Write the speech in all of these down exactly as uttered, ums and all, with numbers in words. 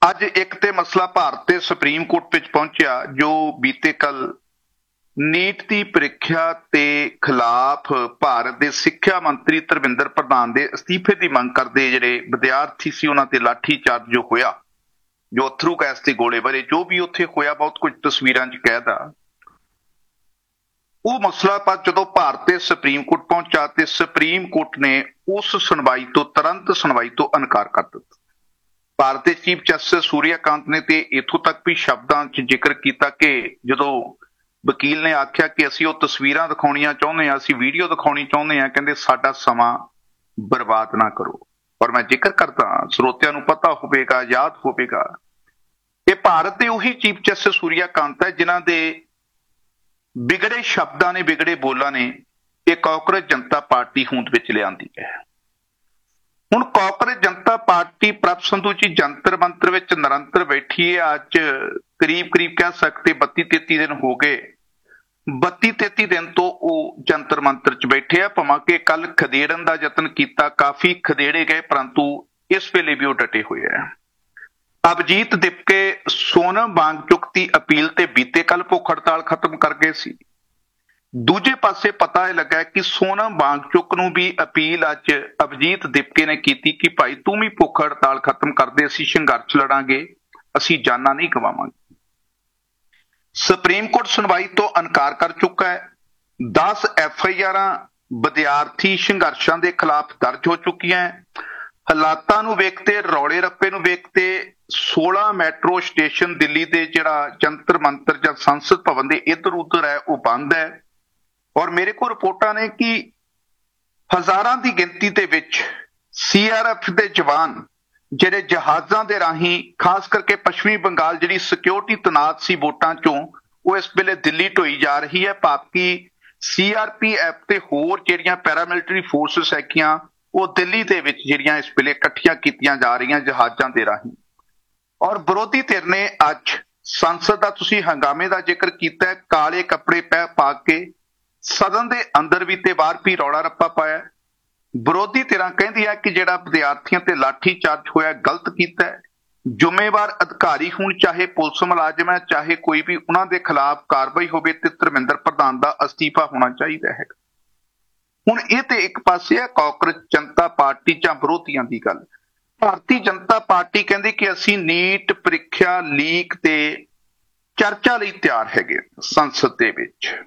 ਅੱਜ ਇੱਕ ਤੇ ਮਸਲਾ ਭਾਰਤ ਦੇ ਸੁਪਰੀਮ ਕੋਰਟ ਵਿੱਚ ਪਹੁੰਚਿਆ, ਜੋ ਬੀਤੇ ਕੱਲ ਨੀਟ ਦੀ ਪ੍ਰੀਖਿਆ ਦੇ ਖਿਲਾਫ ਭਾਰਤ ਦੇ ਸਿੱਖਿਆ ਮੰਤਰੀ ਧਰਮਿੰਦਰ ਪ੍ਰਧਾਨ ਦੇ ਅਸਤੀਫੇ ਦੀ ਮੰਗ ਕਰਦੇ ਜਿਹੜੇ ਵਿਦਿਆਰਥੀ ਸੀ ਉਹਨਾਂ ਤੇ ਲਾਠੀ ਚਾਰਜ ਜੋ ਹੋਇਆ, ਜੋ ਅਥਰੂ ਗੈਸ ਤੇ ਗੋਲੇ ਵਰੇ, ਜੋ ਵੀ ਉੱਥੇ ਹੋਇਆ ਬਹੁਤ ਕੁਝ ਤਸਵੀਰਾਂ 'ਚ ਕੈਦ ਆ। ਉਹ ਮਸਲਾ ਪਰ ਜਦੋਂ ਭਾਰਤ ਦੇ ਸੁਪਰੀਮ ਕੋਰਟ ਪਹੁੰਚਾ ਤੇ ਸੁਪਰੀਮ ਕੋਰਟ ਨੇ ਉਸ ਸੁਣਵਾਈ ਤੋਂ ਤੁਰੰਤ ਸੁਣਵਾਈ ਤੋਂ ਇਨਕਾਰ ਕਰ ਦਿੱਤਾ। ਭਾਰਤ ਦੇ ਚੀਫ ਜਸਟਿਸ ਸੂਰਿਆਕਾਂਤ ਨੇ ਤੇ ਇੱਥੋਂ ਤੱਕ ਵੀ ਸ਼ਬਦਾਂ 'ਚ ਜ਼ਿਕਰ ਕੀਤਾ ਕਿ ਜਦੋਂ ਵਕੀਲ ਨੇ ਆਖਿਆ ਕਿ ਅਸੀਂ ਉਹ ਤਸਵੀਰਾਂ ਦਿਖਾਉਣੀਆਂ ਚਾਹੁੰਦੇ ਹਾਂ, ਅਸੀਂ ਵੀਡੀਓ ਦਿਖਾਉਣੀ ਚਾਹੁੰਦੇ ਹਾਂ, ਕਹਿੰਦੇ ਸਾਡਾ ਸਮਾਂ ਬਰਬਾਦ ਨਾ ਕਰੋ। ਔਰ ਮੈਂ ਜ਼ਿਕਰ ਕਰਦਾ, ਸਰੋਤਿਆਂ ਨੂੰ ਪਤਾ ਹੋਵੇਗਾ, ਯਾਦ ਹੋਵੇਗਾ, ਇਹ ਭਾਰਤ ਦੇ ਉਹੀ ਚੀਫ ਜਸਟਿਸ ਸੂਰਿਆਕਾਂਤ ਹੈ ਜਿਨ੍ਹਾਂ ਦੇ ਵਿਗੜੇ ਸ਼ਬਦਾਂ ਨੇ, ਵਿਗੜੇ ਬੋਲਾਂ ਨੇ ਇਹ ਕਾਂਗਰਸ ਜਨਤਾ ਪਾਰਟੀ ਹੋਂਦ ਵਿੱਚ ਲਿਆਂਦੀ ਹੈ। ਹੁਣ ਕਾਂਗਰਸ ਜਨਤਾ ਪਾਰਟੀ ਪ੍ਰਭ ਸੰਧੂ ਜੀ ਜੰਤਰ ਮੰਤਰ ਵਿੱਚ ਨਿਰੰਤਰ ਬੈਠੀ ਹੈ। ਅੱਜ ਕਰੀਬ ਕਰੀਬ ਕਹਿ ਸਕਦੇ ਬੱਤੀ ਤੇਤੀ ਦਿਨ ਹੋ ਗਏ। ਬੱਤੀ ਤੇਤੀ ਦਿਨ ਤੋਂ ਉਹ ਜੰਤਰ ਮੰਤਰ 'ਚ ਬੈਠੇ ਆ। ਭਾਵੇਂ ਕਿ ਕੱਲ ਖਦੇੜਨ ਦਾ ਯਤਨ ਕੀਤਾ, ਕਾਫੀ ਖਦੇੜੇ ਗਏ, ਪਰੰਤੂ ਇਸ ਵੇਲੇ ਵੀ ਉਹ ਡਟੇ ਹੋਏ ਆ। ਅਭਿਜੀਤ ਦਿਪਕੇ ਸੋਨਮ ਵਾਂਗਚੁਕ ਦੀ ਅਪੀਲ ਤੇ ਬੀਤੇ ਕੱਲ ਭੁੱਖ ਹੜਤਾਲ ਖਤਮ ਕਰ ਗਏ ਸੀ। ਦੂਜੇ ਪਾਸੇ ਪਤਾ ਇਹ ਲੱਗਾ ਕਿ ਸੋਨਮ ਵਾਂਗਚੁਕ ਨੂੰ ਵੀ ਅਪੀਲ ਅੱਜ ਅਭਿਜੀਤ ਦਿਪਕੇ ਨੇ ਕੀਤੀ ਕਿ ਭਾਈ ਤੂੰ ਵੀ ਭੁੱਖ ਹੜਤਾਲ ਖਤਮ ਕਰਦੇ, ਅਸੀਂ ਸੰਘਰਸ਼ ਲੜਾਂਗੇ, ਅਸੀਂ ਜਾਨਾਂ ਨਹੀਂ ਗਵਾਵਾਂਗੇ। ਸੁਪਰੀਮ ਕੋਰਟ ਸੁਣਵਾਈ ਤੋਂ ਇਨਕਾਰ ਕਰ ਚੁੱਕਾ ਹੈ। ਦਸ ਐਫ ਆਈ ਆਰਾਂ ਵਿਦਿਆਰਥੀ ਸੰਘਰਸ਼ਾਂ ਦੇ ਖਿਲਾਫ ਦਰਜ ਹੋ ਚੁੱਕੀਆਂ ਹੈ। ਹਾਲਾਤਾਂ ਨੂੰ ਵੇਖਦੇ, ਰੌਲੇ ਰੱਪੇ ਨੂੰ ਵੇਖਦੇ ਸੋਲਾਂ ਮੈਟਰੋ ਸਟੇਸ਼ਨ ਦਿੱਲੀ ਦੇ ਜਿਹੜਾ ਜੰਤਰ ਮੰਤਰ ਜਾਂ ਸੰਸਦ ਭਵਨ ਦੇ ਇੱਧਰ ਉੱਧਰ ਹੈ ਉਹ ਬੰਦ ਹੈ। ਔਰ ਮੇਰੇ ਕੋਲ ਰਿਪੋਰਟਾਂ ਨੇ ਕਿ ਹਜ਼ਾਰਾਂ ਦੀ ਗਿਣਤੀ ਦੇ ਵਿੱਚ ਸੀ ਆਰ ਐਫ ਦੇ ਜਵਾਨ ਜਿਹੜੇ ਜਹਾਜ਼ਾਂ ਦੇ ਰਾਹੀਂ ਖਾਸ ਕਰਕੇ ਪੱਛਮੀ ਬੰਗਾਲ ਜਿਹੜੀ ਸਿਕਿਉਰਿਟੀ ਤੈਨਾਤ ਸੀ ਵੋਟਾਂ ਚੋਂ, ਉਹ ਇਸ ਵੇਲੇ ਦਿੱਲੀ ਢੋਈ ਜਾ ਰਹੀ ਹੈ। ਭਾਵ ਸੀ ਆਰ ਪੀ ਐਫ ਤੇ ਹੋਰ ਜਿਹੜੀਆਂ ਪੈਰਾਮਿਲਟਰੀ ਫੋਰਸਿਸ ਹੈਗੀਆਂ ਉਹ ਦਿੱਲੀ ਦੇ ਵਿੱਚ ਜਿਹੜੀਆਂ ਇਸ ਵੇਲੇ ਇਕੱਠੀਆਂ ਕੀਤੀਆਂ ਜਾ ਰਹੀਆਂ ਜਹਾਜ਼ਾਂ ਦੇ ਰਾਹੀਂ। ਔਰ ਵਿਰੋਧੀ ਧਿਰ ਨੇ ਅੱਜ ਸੰਸਦ ਦਾ, ਤੁਸੀਂ ਹੰਗਾਮੇ ਦਾ ਜ਼ਿਕਰ ਕੀਤਾ, ਕਾਲੇ ਕੱਪੜੇ ਪੈ ਪਾ ਕੇ ਸਦਨ ਦੇ ਅੰਦਰ ਵੀ ਤੇ ਬਾਹਰ ਵੀ ਰੌਲਾ ਰੱਪਾ ਪਾਇਆ। ਵਿਰੋਧੀ ਧਿਰਾਂ ਕਹਿੰਦੀ ਹੈ ਕਿ ਜਿਹੜਾ ਵਿਦਿਆਰਥੀਆਂ ਤੇ ਲਾਠੀ ਚਾਰਜ ਹੋਇਆ ਗਲਤ ਕੀਤਾ ਹੈ। ਜ਼ਿੰਮੇਵਾਰ ਅਧਿਕਾਰੀ ਹੋਣ, ਚਾਹੇ ਪੁਲਿਸ ਮੁਲਾਜ਼ਮ ਹੈ, ਚਾਹੇ ਕੋਈ ਵੀ, ਉਹਨਾਂ ਦੇ ਖਿਲਾਫ ਕਾਰਵਾਈ ਹੋਵੇ ਤੇ ਧਰਮਿੰਦਰ ਪ੍ਰਧਾਨ ਦਾ ਅਸਤੀਫਾ ਹੋਣਾ ਚਾਹੀਦਾ ਹੈ। ਹੁਣ ਇਹ ਤੇ ਇੱਕ ਪਾਸੇ ਹੈ ਕਾਂਗਰਸ ਜਨਤਾ ਪਾਰਟੀ ਜਾਂ ਵਿਰੋਧੀਆਂ ਦੀ ਗੱਲ। ਭਾਰਤੀ ਜਨਤਾ ਪਾਰਟੀ ਕਹਿੰਦੀ ਕਿ ਅਸੀਂ ਨੀਟ ਪ੍ਰੀਖਿਆ ਲੀਕ ਤੇ ਚਰਚਾ ਲਈ ਤਿਆਰ ਹੈਗੇ ਸੰਸਦ ਦੇ ਵਿੱਚ।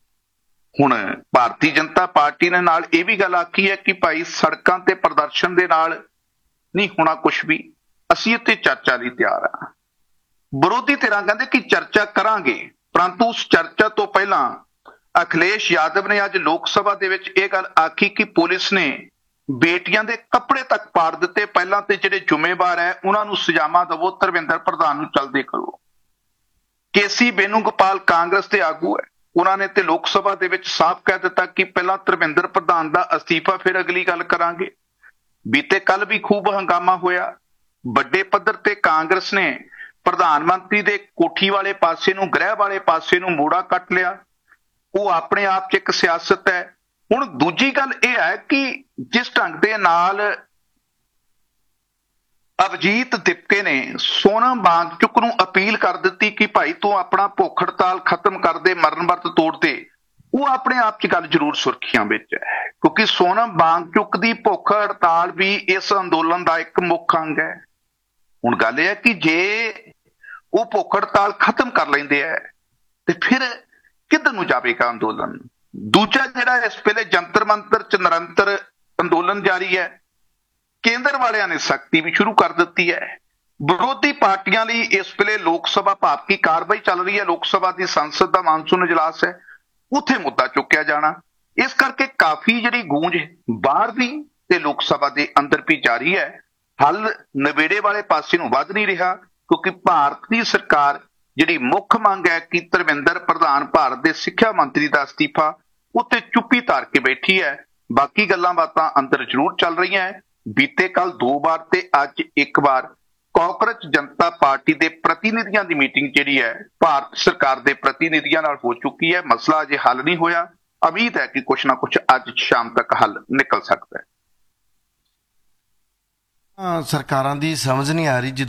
ਹੁਣ ਭਾਰਤੀ ਜਨਤਾ ਪਾਰਟੀ ਨੇ ਨਾਲ ਇਹ ਵੀ ਗੱਲ ਆਖੀ ਹੈ ਕਿ ਭਾਈ ਸੜਕਾਂ ਤੇ ਪ੍ਰਦਰਸ਼ਨ ਦੇ ਨਾਲ ਨਹੀਂ ਹੋਣਾ ਕੁਛ ਵੀ, ਅਸੀਂ ਇੱਥੇ ਚਰਚਾ ਲਈ ਤਿਆਰ ਆ। ਵਿਰੋਧੀ ਧਿਰਾਂ ਕਹਿੰਦੇ ਕਿ ਚਰਚਾ ਕਰਾਂਗੇ, ਪਰੰਤੂ ਉਸ ਚਰਚਾ ਤੋਂ ਪਹਿਲਾਂ ਅਖਿਲੇਸ਼ ਯਾਦਵ ਨੇ ਅੱਜ ਲੋਕ ਸਭਾ ਦੇ ਵਿੱਚ ਇਹ ਗੱਲ ਆਖੀ ਕਿ ਪੁਲਿਸ ਨੇ ਬੇਟੀਆਂ ਦੇ ਕੱਪੜੇ ਤੱਕ ਪਾੜ ਦਿੱਤੇ। ਪਹਿਲਾਂ ਤੇ ਜਿਹੜੇ ਜ਼ਿੰਮੇਵਾਰ ਹੈ ਉਹਨਾਂ ਨੂੰ ਸਜ਼ਾਵਾਂ ਦੇਵੋ, ਧਰਮਿੰਦਰ ਪ੍ਰਧਾਨ ਨੂੰ ਚਲਦੇ ਕਰੋ। ਕੇ ਸੀ ਵੇਣੂਗੋਪਾਲ ਕਾਂਗਰਸ ਦੇ ਆਗੂ ਹੈ, ਉਹਨਾਂ ਨੇ ਤੇ ਲੋਕ ਸਭਾ ਦੇ ਵਿੱਚ ਸਾਫ਼ ਕਹਿ ਦਿੱਤਾ ਕਿ ਪਹਿਲਾਂ ਧਰਮਿੰਦਰ ਪ੍ਰਧਾਨ ਦਾ ਅਸਤੀਫਾ, ਫਿਰ ਅਗਲੀ ਗੱਲ ਕਰਾਂਗੇ। ਬੀਤੇ ਕੱਲ ਵੀ ਖੂਬ ਹੰਗਾਮਾ ਹੋਇਆ। ਵੱਡੇ ਪੱਧਰ ਤੇ ਕਾਂਗਰਸ ਨੇ ਪ੍ਰਧਾਨ ਮੰਤਰੀ ਦੇ ਕੋਠੀ ਵਾਲੇ ਪਾਸੇ ਨੂੰ, ਗ੍ਰਹਿ ਵਾਲੇ ਪਾਸੇ ਨੂੰ ਮੋੜਾ ਕੱਟ ਲਿਆ। ਉਹ ਆਪਣੇ ਆਪ 'ਚ ਇੱਕ ਸਿਆਸਤ ਹੈ। ਹੁਣ ਦੂਜੀ ਗੱਲ ਇਹ ਹੈ ਕਿ ਜਿਸ ਢੰਗ ਦੇ ਨਾਲ ਅਭਿਜੀਤ ਦਿਪਕੇ ਨੇ ਸੋਨਮ ਵਾਂਗਚੁਕ ਨੂੰ ਅਪੀਲ ਕਰ ਦਿੱਤੀ ਕਿ ਭਾਈ ਤੂੰ ਆਪਣਾ ਭੁੱਖ ਹੜਤਾਲ ਖਤਮ ਕਰ ਦੇ, ਮਰਨ ਵਰਤ ਤੋੜ ਦੇ, ਉਹ ਆਪਣੇ ਆਪ 'ਚ ਗੱਲ ਜ਼ਰੂਰ ਸੁਰਖੀਆਂ ਵਿੱਚ ਹੈ, ਕਿਉਂਕਿ ਸੋਨਮ ਵਾਂਗਚੁਕ ਦੀ ਭੁੱਖ ਹੜਤਾਲ ਵੀ ਇਸ ਅੰਦੋਲਨ ਦਾ ਇੱਕ ਮੁੱਖ ਅੰਗ ਹੈ। ਹੁਣ ਗੱਲ ਇਹ ਹੈ ਕਿ ਜੇ ਉਹ ਭੁੱਖ ਹੜਤਾਲ ਖਤਮ ਕਰ ਲੈਂਦੇ ਹੈ ਤੇ ਫਿਰ ਕਿੱਧਰ ਨੂੰ ਜਾਵੇਗਾ ਅੰਦੋਲਨ। ਦੂਜਾ ਜਿਹੜਾ ਇਸ ਵੇਲੇ ਜੰਤਰ ਮੰਤਰ 'ਚ ਨਿਰੰਤਰ ਅੰਦੋਲਨ ਜਾਰੀ ਹੈ, ਕੇਂਦਰ ਵਾਲਿਆਂ ਨੇ ਸਖਤੀ ਵੀ ਸ਼ੁਰੂ ਕਰ ਦਿੱਤੀ ਹੈ। ਵਿਰੋਧੀ ਪਾਰਟੀਆਂ ਲਈ ਇਸ ਵੇਲੇ ਲੋਕ ਸਭਾ ਭਾਵ ਕੀ ਕਾਰਵਾਈ ਚੱਲ ਰਹੀ ਹੈ, ਲੋਕ ਸਭਾ ਦੀ ਸੰਸਦ ਦਾ ਮਾਨਸੂਨ ਇਜਲਾਸ ਹੈ, ਉੱਥੇ ਮੁੱਦਾ ਚੁੱਕਿਆ ਜਾਣਾ। ਇਸ ਕਰਕੇ ਕਾਫੀ ਜਿਹੜੀ ਗੂੰਜ ਬਾਹਰ ਵੀ ਤੇ ਲੋਕ ਸਭਾ ਦੇ ਅੰਦਰ ਵੀ ਜਾਰੀ ਹੈ। ਹੱਲ ਨਵੇੜੇ ਵਾਲੇ ਪਾਸੇ ਨੂੰ ਵੱਧ ਨਹੀਂ ਰਿਹਾ, ਕਿਉਂਕਿ ਭਾਰਤ ਦੀ ਸਰਕਾਰ ਜਿਹੜੀ ਮੁੱਖ ਮੰਗ ਹੈ ਕਿ ਧਰਮਿੰਦਰ ਪ੍ਰਧਾਨ ਭਾਰਤ ਦੇ ਸਿੱਖਿਆ ਮੰਤਰੀ ਦਾ ਅਸਤੀਫਾ, ਉੱਤੇ ਚੁੱਪੀ ਧਾਰ ਕੇ ਬੈਠੀ ਹੈ। ਬਾਕੀ ਗੱਲਾਂ ਬਾਤਾਂ ਅੰਦਰ ਜ਼ਰੂਰ ਚੱਲ ਰਹੀਆਂ ਹੈ। ਬੀਤੇ ਕੱਲ ਦੋ ਵਾਰ ਤੇ ਅੱਜ ਇੱਕ ਵਾਰ ਕਾਂਗਰਸ ਜਨਤਾ ਪਾਰਟੀ ਦੇ ਪ੍ਰਤੀਨਿਧੀਆਂ ਦੀ ਮੀਟਿੰਗ ਜਿਹੜੀ ਹੈ ਭਾਰਤ ਸਰਕਾਰ ਦੇ ਪ੍ਰਤੀਨਿਧੀਆਂ ਨਾਲ ਹੋ ਚੁੱਕੀ ਹੈ। ਮਸਲਾ ਅਜੇ ਹੱਲ ਨਹੀਂ ਹੋਇਆ। ਉਮੀਦ ਹੈ ਕਿ ਕੁਛ ਨਾ ਕੁਛ ਅੱਜ ਸ਼ਾਮ ਤੱਕ ਹੱਲ ਨਿਕਲ ਸਕਦਾ ਹੈ। ਸਰਕਾਰਾਂ ਦੀ ਸਮਝ ਨਹੀਂ ਆ ਰਹੀ।